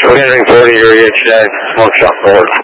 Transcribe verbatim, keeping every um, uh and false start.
We're entering forty, your E H J, smoke shop forward.